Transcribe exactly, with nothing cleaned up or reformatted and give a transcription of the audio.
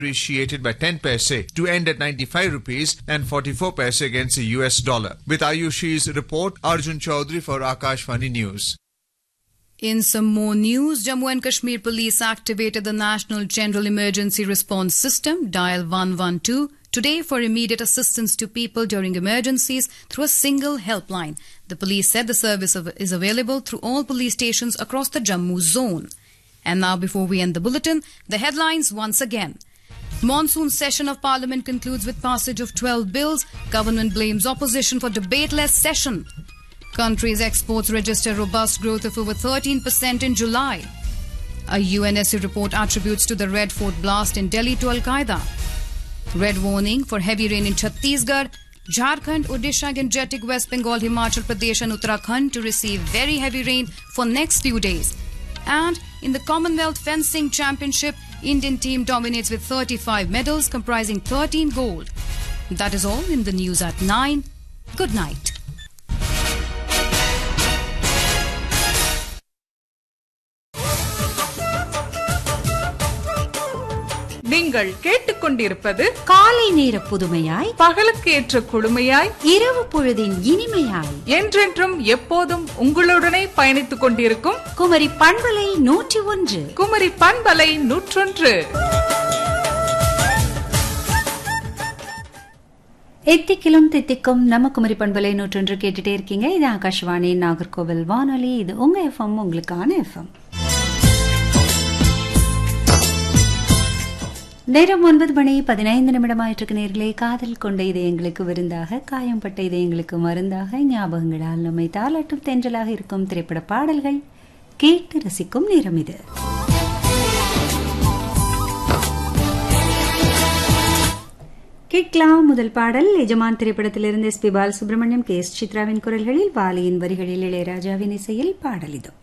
appreciated by ten paise to end at ninety-five rupees and forty-four paise against the U S dollar. With Ayushi's report, Arjun Chaudhary for Akashvani News. In some more news, Jammu and Kashmir Police activated the National General Emergency Response System, dial one one two, today for immediate assistance to people during emergencies through a single helpline. The police said the service is available through all police stations across the Jammu zone. And now, before we end the bulletin, the headlines once again. Monsoon session of Parliament concludes with passage of twelve bills. Government blames opposition for debateless session. Country's exports register robust growth of over thirteen percent in July. A U N S C report attributes to the Red Fort blast in Delhi to Al-Qaeda. Red warning for heavy rain in Chhattisgarh. Jharkhand, Odisha, Gangetic, West Bengal, Himachal Pradesh and Uttarakhand to receive very heavy rain for next few days. And in the Commonwealth Fencing Championship, Indian team dominates with thirty-five medals comprising thirteen gold. That is all in the news at nine. Good night. நீங்கள் கேட்டுக்கொண்டிருப்பது காலை நேர புதுமையாய், பகலுக்கு ஏற்ற குழுமையாய், இரவு பொழுதின் இனிமையாய், என்றென்றும் எப்போதும் உங்களுடனே பயணித்துக் கொண்டிருக்கும் குமரி பண்பலை நூற்றி ஒன்று. குமரி பண்பலை நூற்றொன்று. எத்திக்கிலும் தித்திக்கும் நம்ம குமரி பண்பலை நூற்றொன்று கேட்டுட்டே இருக்கீங்க. இது ஆகாஷ்வாணி நாகர்கோவில் வானொலி. இது உங்க எஃப்எம், உங்களுக்கான எஃப்எம். நேரம் ஒன்பது மணி பதினைந்து நிமிடமாயிட்டிருக்கு நேர்களே. காதல் கொண்ட இதயங்களுக்கு விருந்தாக, காயம்பட்ட இதயங்களுக்கு மருந்தாக, ஞாபகங்களால் நம்மை தாளாட்டும் தென்றலாக இருக்கும் திரைப்பட பாடல்கள் கேட்டு ரசிக்கும் நேரம் இது. கேட்கலாம் முதல் பாடல். எஜமான் திரைப்படத்திலிருந்து S B Balasubramaniam, K S சித்ராவின் குரல்களில், வாலியின் வரிகளில், இளையராஜாவின் இசையில் பாடல் இது.